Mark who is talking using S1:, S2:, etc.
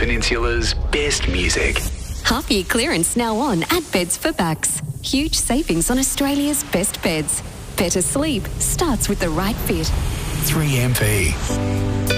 S1: Peninsula's best music.
S2: Half-year clearance now on at Beds for Bucks. Huge savings on Australia's best beds. Better sleep starts with the right fit.
S1: 3MP.